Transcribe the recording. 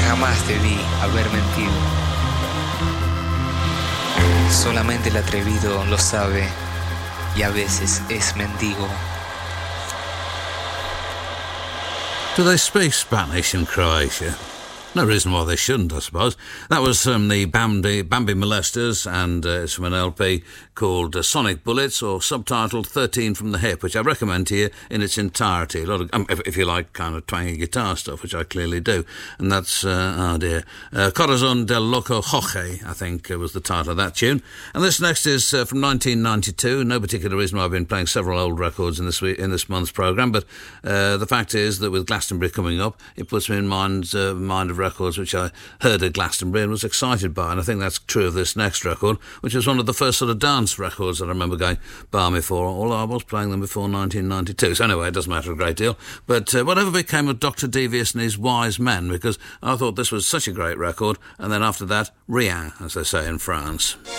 Jamás debí haber mentido. Solamente el atrevido lo sabe y a veces es mendigo. Do they speak Spanish in Croatia? No reason why they shouldn't, I suppose. That was from the Bambi Molesters, and it's from an LP called Sonic Bullets, or subtitled 13 from the Hip, which I recommend to you in its entirety. A lot of, if you like kind of twangy guitar stuff, which I clearly do. And that's, Corazon del Loco Jorge, I think was the title of that tune. And this next is from 1992. No particular reason why I've been playing several old records in this month's programme, but the fact is that with Glastonbury coming up, it puts me in mind of records which I heard at Glastonbury and was excited by, and I think that's true of this next record, which was one of the first sort of dance records that I remember going balmy for, although I was playing them before 1992, so anyway, it doesn't matter a great deal. But whatever became of Dr. Devious and his Wise Men, because I thought this was such a great record, and then after that, rien, as they say in France.